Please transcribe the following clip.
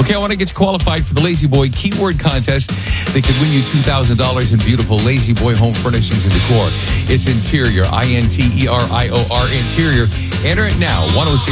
Okay, I want to get you qualified for the Lazy Boy keyword contest. They could win you $2,000 in beautiful Lazy Boy home furnishings and decor. It's interior, INTERIOR, interior. Enter it now, 106